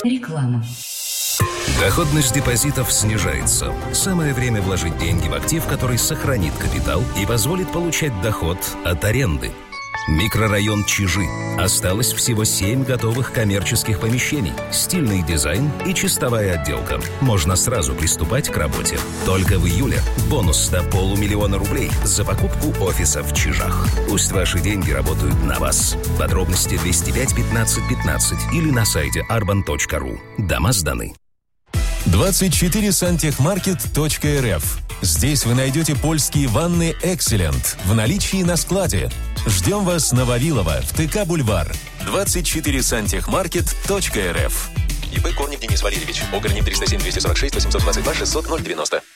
Реклама. Доходность депозитов снижается. Самое время вложить деньги в актив, который сохранит капитал и позволит получать доход от аренды. Микрорайон Чижи. Осталось всего 7 готовых коммерческих помещений, стильный дизайн и чистовая отделка. Можно сразу приступать к работе. Только в июле бонус до 500 000 рублей за покупку офиса в Чижах. Пусть ваши деньги работают на вас. Подробности 205 15 15 или на сайте arban.ru. Дома сданы. 24santechmarket.rf. Здесь вы найдете польские ванны Excellent в наличии на складе. Ждем вас на Вавилова в ТК Бульвар. 24santechmarket.rf. ИП Корнев Денис Валерьевич. ОГРНИ 307 246 822 600 090.